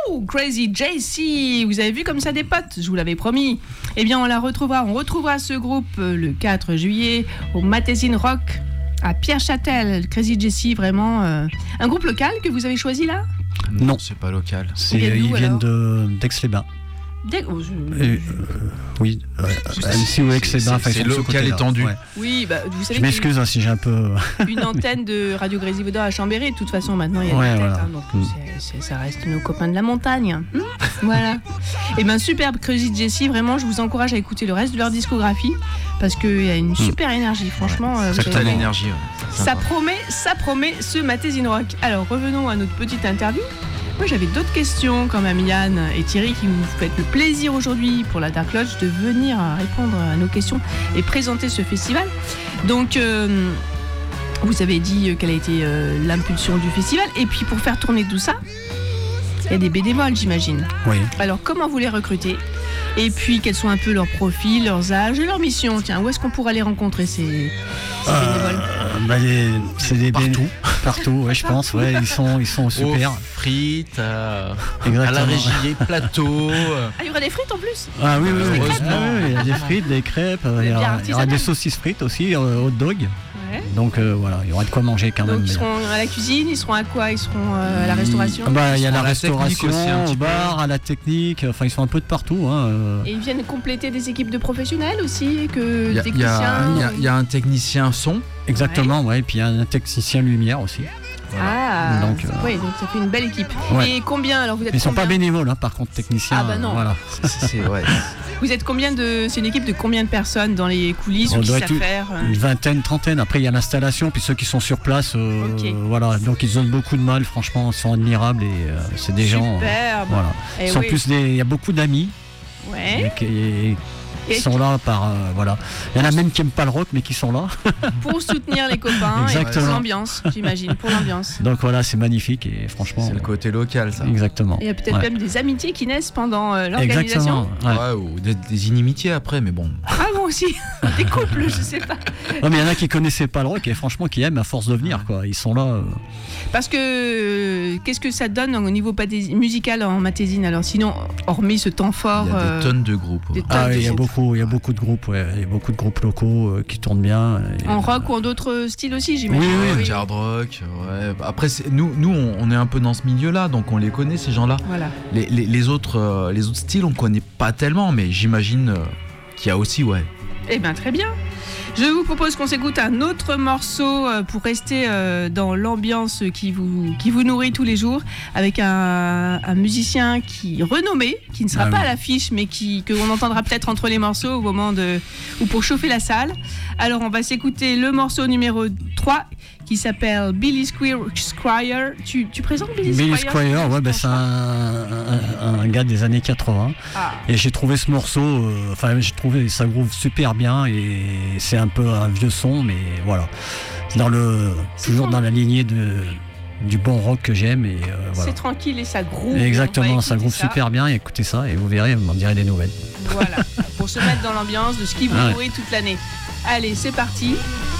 Wouh, Crazy JC, vous avez vu comme ça des potes, je vous l'avais promis. Eh bien, on retrouvera ce groupe le 4 juillet au Magazine Rock à Pierre-Châtel. Crazy JC, vraiment un groupe local que vous avez choisi là ? Non, c'est pas local. Ils viennent d'Aix-les-Bains. Oui, MC ou Aix-les-Bains, c'est local étendu. Ouais. Oui, bah, vous savez. Je m'excuse si j'ai un peu. Une antenne de Radio Grésivaudan à Chambéry. De toute façon, maintenant il y a des têtes, donc ça reste nos copains de la montagne. Voilà. Et ben superbe Crazy JC. Vraiment, je vous encourage à écouter le reste de leur discographie parce qu'il y a une super énergie. Franchement, ça l'énergie. Ça promet ce Magazine Rock. Alors revenons à notre petite interview. Moi, j'avais d'autres questions quand même, Yann et Thierry, qui vous faites le plaisir aujourd'hui pour la Dark Lodge de venir répondre à nos questions et présenter ce festival. Donc, vous avez dit quelle a été l'impulsion du festival. Et puis, pour faire tourner tout ça, il y a des bénévoles, j'imagine. Oui. Alors, comment vous les recrutez ? Et puis, quels sont un peu leurs profils, leurs âges et leurs missions ? Tiens, où est-ce qu'on pourra les rencontrer, ces bénévoles ? C'est des partout, ouais, je pense. Ouais, ils sont super. Frites, à la régie, plateau. Ah, il y aura des frites en plus ? Ah oui, il y a des frites, des crêpes, il y aura des saucisses frites aussi, hot dog. Ouais. Donc voilà, il y aura de quoi manger quand même. Donc ils seront à la cuisine, ils seront à quoi ? Ils seront à la restauration ? Il y a la restauration, aussi, au bar, à la technique, enfin ils sont un peu de partout. Et ils viennent compléter des équipes de professionnels aussi, que techniciens. Il y a un technicien son. Exactement, ouais, et puis il y a un technicien lumière aussi. Voilà. Donc ça fait une belle équipe. Ouais. Et combien alors vous êtes ? Ils sont pas bénévoles, par contre, techniciens. Ah bah non. Voilà. Vous êtes c'est une équipe de combien de personnes dans les coulisses ou qui savent faire une vingtaine, trentaine. Après il y a l'installation, puis ceux qui sont sur place, voilà. Donc ils donnent beaucoup de mal, franchement, ils sont admirables et c'est des gens. Superbe. Voilà. Ils sont plus il y a beaucoup d'amis. Ouais. Qui sont là voilà. Il y en a même qui n'aiment pas le rock mais qui sont là pour soutenir les copains. Exactement. Et pour l'ambiance, j'imagine, pour l'ambiance. Donc voilà, c'est magnifique et franchement c'est le côté local, ça. Exactement. Et il y a peut-être même des amitiés qui naissent pendant l'organisation. Ou des inimitiés après, mais bon. Ah bon aussi. Des couples, je sais pas. Non, mais il y en a qui connaissaient pas le rock et franchement qui aiment à force de venir quoi. Ils sont là. Parce que qu'est-ce que ça donne au niveau musical en Matésine alors sinon hormis ce temps fort. Il y a des tonnes de groupes. Il y a beaucoup de groupes, il y a beaucoup de groupes locaux qui tournent bien. En rock ou en d'autres styles aussi, j'imagine. Oui. Hard rock. Ouais. Après, nous, on est un peu dans ce milieu-là, donc on les connaît ces gens-là. Voilà. Les autres styles, on connaît pas tellement, mais j'imagine qu'il y a aussi, Eh bien, très bien. Je vous propose qu'on s'écoute un autre morceau pour rester dans l'ambiance qui vous nourrit tous les jours avec un musicien renommé, qui ne sera pas à l'affiche, mais qu'on entendra peut-être entre les morceaux au moment ou pour chauffer la salle. Alors, on va s'écouter le morceau numéro 3 qui s'appelle Billy Squire. Tu présentes Billy Squire, c'est un gars des années 80. Et j'ai trouvé ce morceau, j'ai trouvé ça groove super bien et c'est un peu un vieux son, mais voilà. Toujours dans la lignée du bon rock que j'aime. Et, voilà. C'est tranquille et ça groove. Exactement, ça groove super bien. Écoutez ça et vous verrez, vous m'en direz des nouvelles. Voilà, pour se mettre dans l'ambiance de ce qui vous nourrit toute l'année. Allez, c'est parti.